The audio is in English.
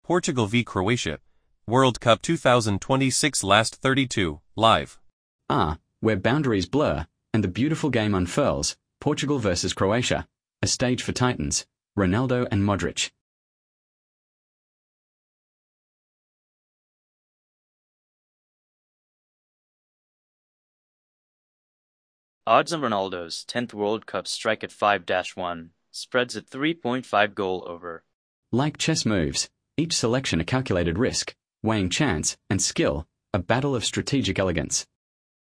Portugal v Croatia. World Cup 2026 last 32, live. Where boundaries blur, and the beautiful game unfurls, Portugal versus Croatia. A stage for titans, Ronaldo and Modric. Odds on Ronaldo's 10th World Cup strike at 5-1, spreads at 3.5 goal over. Like chess moves, each selection a calculated risk, weighing chance and skill, a battle of strategic elegance.